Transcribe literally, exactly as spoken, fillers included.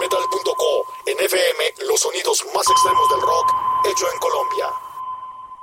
metal punto co. En F M, los sonidos más extremos del rock, hecho en Colombia.